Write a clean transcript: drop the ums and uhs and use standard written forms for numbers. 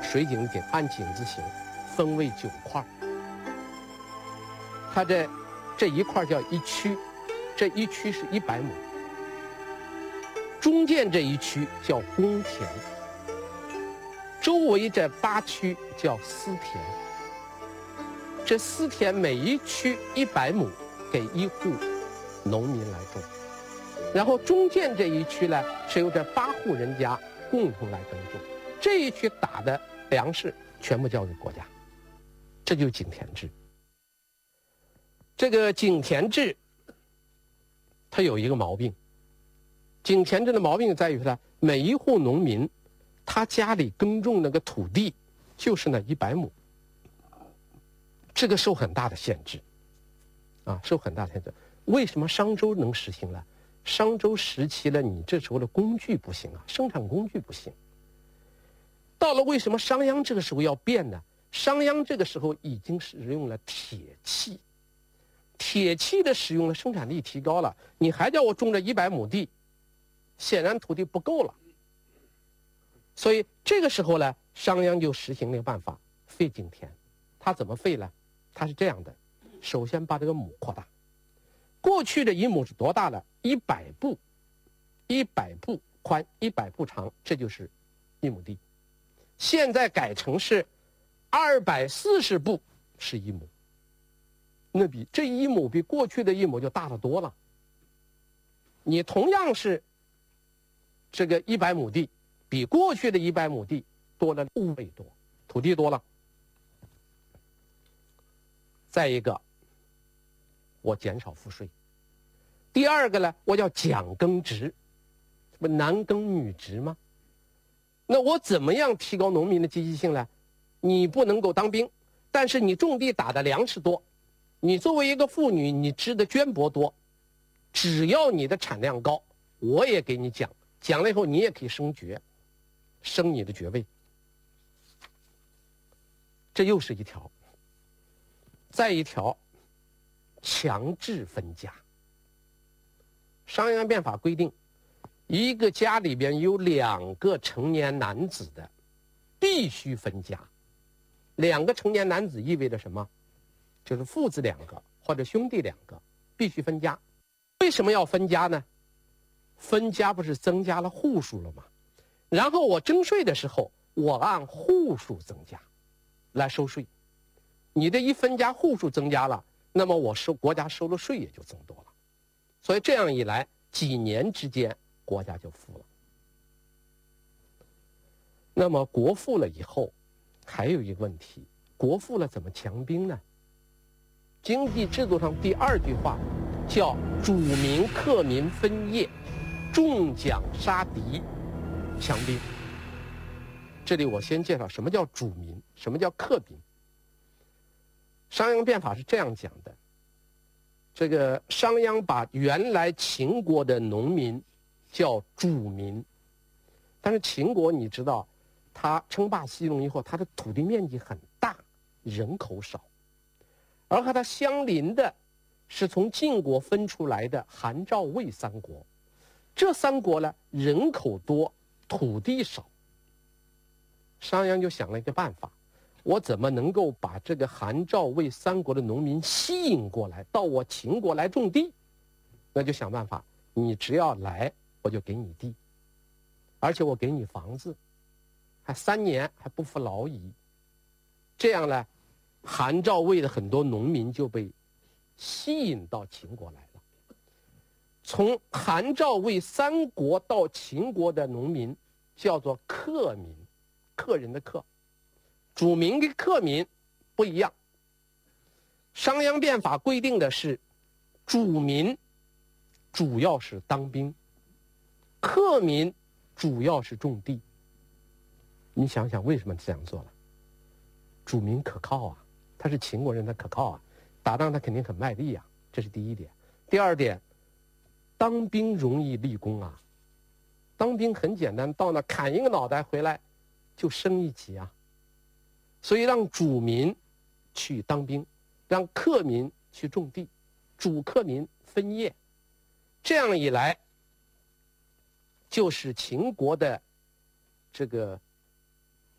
水井井按井字形，分为9块。它这一块叫一区，这一区是100亩。中间这一区叫公田，周围这8区叫私田。这私田每一区100亩，给1户农民来种。然后中间这一区呢，是由这8户人家共同来耕种。这一区打的粮食全部交给国家，这就是井田制。这个井田制，它有一个毛病。井田制的毛病在于呢，每一户农民，他家里耕种那个土地就是那100亩，这个受很大的限制，受很大的限制。为什么商周能实行呢？商周时期了，你这时候的工具不行啊，生产工具不行。到了为什么商鞅这个时候要变呢？商鞅这个时候已经使用了铁器，铁器的使用了，生产力提高了，你还叫我种这100亩地，显然土地不够了。所以这个时候呢，商鞅就实行了一个办法，废井田。他怎么废呢？他是这样的，首先把这个亩扩大。过去的1亩是多大呢？100步，100步宽，100步长，这就是1亩地。现在改成是240步是1亩，那比这1亩比过去的1亩就大得多了。你同样是这个100亩地，比过去的100亩地多了5倍多，土地多了。再一个，我减少赋税。第二个呢，我叫奖耕植，这不男耕女织吗？那我怎么样提高农民的积极性呢？你不能够当兵，但是你种地打的粮食多，你作为一个妇女，你织的绢帛多，只要你的产量高，我也给你奖，奖了以后你也可以升爵，升你的爵位。这又是一条。再一条，强制分家。商鞅变法规定，一个家里边有2个成年男子的，必须分家。2个成年男子意味着什么？就是父子2个或者兄弟2个，必须分家。为什么要分家呢？分家不是增加了户数了吗？然后我征税的时候，我按户数增加来收税。你这一分家户数增加了，那么国家收的税也就增多了。所以这样一来，几年之间国家就富了。那么国富了以后，还有一个问题，国富了怎么强兵呢？经济制度上第2句话叫主民克民分业，重奖杀敌，强兵。这里我先介绍什么叫主民，什么叫克民。商鞅变法是这样讲的，这个商鞅把原来秦国的农民叫主民，但是秦国你知道，他称霸西戎以后，他的土地面积很大，人口少，而和他相邻的是从晋国分出来的韩赵魏3国，这3国呢人口多，土地少。商鞅就想了一个办法，我怎么能够把这个韩赵魏3国的农民吸引过来，到我秦国来种地？那就想办法，你只要来，我就给你地，而且我给你房子，还3年还不服劳役。这样呢，韩赵魏的很多农民就被吸引到秦国来了。从韩赵魏3国到秦国的农民叫做客民，客人的客。主民跟客民不一样。商鞅变法规定的是，主民主要是当兵，客民主要是种地。你想想为什么这样做了？主民可靠啊，他是秦国人，他可靠啊，打仗他肯定很卖力啊，这是第1点。第2点，当兵容易立功啊，当兵很简单，到那砍一个脑袋回来就升1级啊。所以让主民去当兵，让客民去种地，主客民分业，这样一来，就使秦国的这个